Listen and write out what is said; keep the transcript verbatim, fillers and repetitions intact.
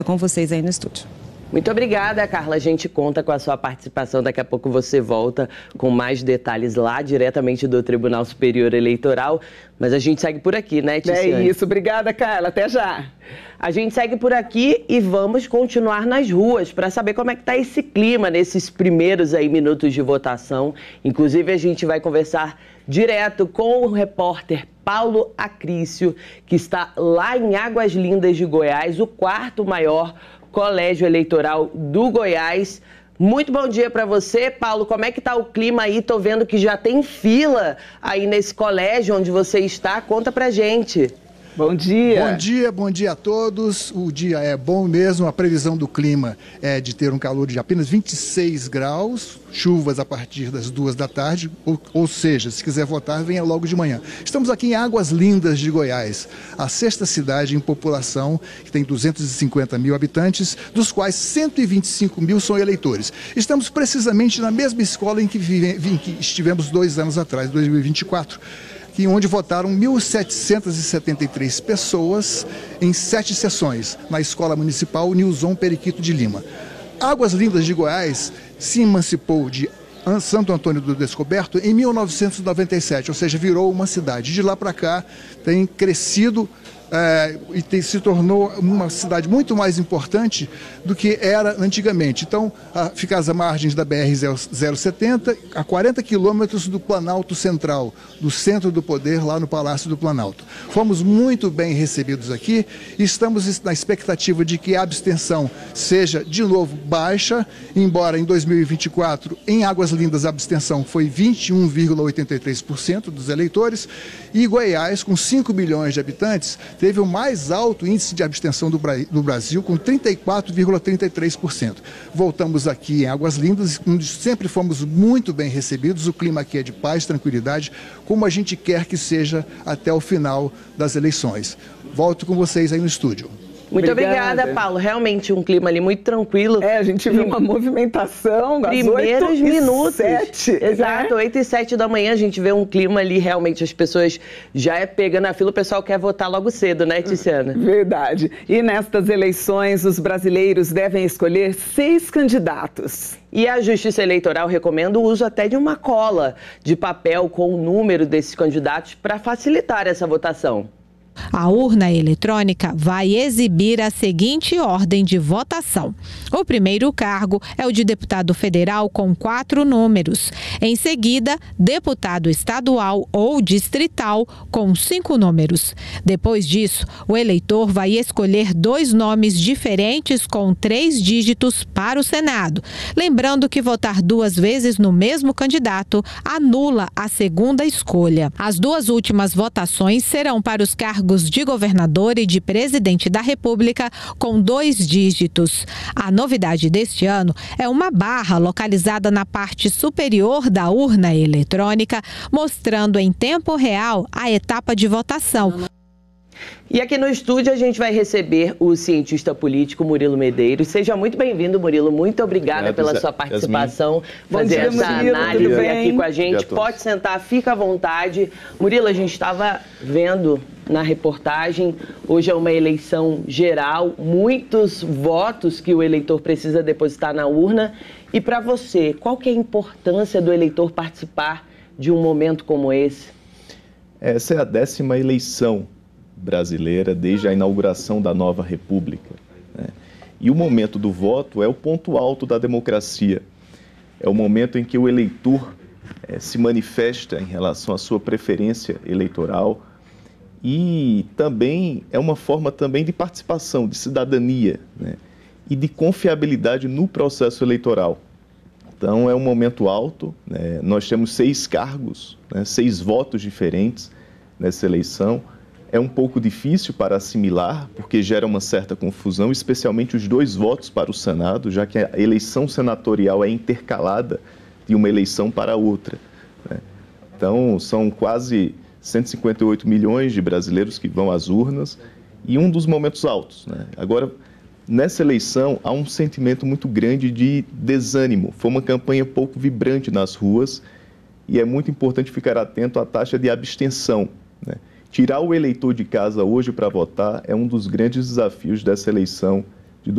Com vocês aí no estúdio. Muito obrigada, Carla. A gente conta com a sua participação. Daqui a pouco você volta com mais detalhes lá, diretamente do Tribunal Superior Eleitoral. Mas a gente segue por aqui, né, Ticiane? É isso. Obrigada, Carla. Até já. A gente segue por aqui e vamos continuar nas ruas para saber como é que está esse clima nesses primeiros aí minutos de votação. Inclusive, a gente vai conversar direto com o repórter Paulo Acrício, que está lá em Águas Lindas de Goiás, o quarto maior colégio eleitoral do Goiás. Muito bom dia para você, Paulo. Como é que está o clima aí? Tô vendo que já tem fila aí nesse colégio onde você está. Conta pra gente. Bom dia. Bom dia, bom dia a todos. O dia é bom mesmo. A previsão do clima é de ter um calor de apenas vinte e seis graus, chuvas a partir das duas da tarde, ou, ou seja, se quiser votar, venha logo de manhã. Estamos aqui em Águas Lindas de Goiás, a sexta cidade em população, que tem duzentos e cinquenta mil habitantes, dos quais cento e vinte e cinco mil são eleitores. Estamos precisamente na mesma escola em que, vive, em que estivemos dois anos atrás, dois mil e vinte e quatro. Que onde votaram mil setecentas e setenta e três pessoas em sete sessões, na Escola Municipal Nilson Periquito de Lima. Águas Lindas de Goiás se emancipou de Santo Antônio do Descoberto em mil novecentos e noventa e sete, ou seja, virou uma cidade. De lá para cá tem crescido é, e tem, se tornou uma cidade muito mais importante do que era antigamente. Então, a, fica às margens da B R zero setenta, a quarenta quilômetros do Planalto Central, do centro do poder, lá no Palácio do Planalto. Fomos muito bem recebidos aqui e estamos na expectativa de que a abstenção seja, de novo, baixa, embora em dois mil e vinte e quatro, em Águas Lindas, a abstenção foi vinte e um vírgula oitenta e três por cento dos eleitores, e Goiás, com cinco milhões de habitantes, teve o mais alto índice de abstenção do, do Brasil, com trinta e quatro vírgula trinta e três por cento. Voltamos aqui em Águas Lindas, onde sempre fomos muito bem recebidos, o clima aqui é de paz, tranquilidade, como a gente quer que seja até o final das eleições. Volto com vocês aí no estúdio. Muito obrigada. obrigada, Paulo. Realmente um clima ali muito tranquilo. É, a gente viu uma movimentação. Primeiros minutos. sete, Exato, né? oito e sete da manhã a gente vê um clima ali, realmente as pessoas já é pegando a fila, o pessoal quer votar logo cedo, né, Ticiana? Verdade. E nestas eleições, os brasileiros devem escolher seis candidatos. E a Justiça Eleitoral recomenda o uso até de uma cola de papel com o número desses candidatos para facilitar essa votação. A urna eletrônica vai exibir a seguinte ordem de votação. O primeiro cargo é o de deputado federal com quatro números. Em seguida, deputado estadual ou distrital com cinco números. Depois disso, o eleitor vai escolher dois nomes diferentes com três dígitos para o Senado. Lembrando que votar duas vezes no mesmo candidato anula a segunda escolha. As duas últimas votações serão para os cargos de governador e de presidente da República com dois dígitos. A novidade deste ano é uma barra localizada na parte superior da urna eletrônica, mostrando em tempo real a etapa de votação. E aqui no estúdio a gente vai receber o cientista político Murilo Medeiros. Seja muito bem-vindo, Murilo. Muito obrigada é, pela sua participação, fazer dia, essa Murilo, análise aqui com a gente. Pode sentar, fica à vontade. Murilo, a gente estava vendo na reportagem, hoje é uma eleição geral, muitos votos que o eleitor precisa depositar na urna. E para você, qual que é a importância do eleitor participar de um momento como esse? Essa é a décima eleição brasileira desde a inauguração da nova república, né? E o momento do voto é o ponto alto da democracia. É o momento em que o eleitor é, se manifesta em relação à sua preferência eleitoral e também é uma forma também de participação, de cidadania, né? E de confiabilidade no processo eleitoral. Então é um momento alto, né? Nós temos seis cargos, né? Seis votos diferentes nessa eleição. É um pouco difícil para assimilar, porque gera uma certa confusão, especialmente os dois votos para o Senado, já que a eleição senatorial é intercalada de uma eleição para outra, né? Então, são quase cento e cinquenta e oito milhões de brasileiros que vão às urnas e um dos momentos altos, né? Agora, nessa eleição, há um sentimento muito grande de desânimo. Foi uma campanha pouco vibrante nas ruas e é muito importante ficar atento à taxa de abstenção, né? Tirar o eleitor de casa hoje para votar é um dos grandes desafios dessa eleição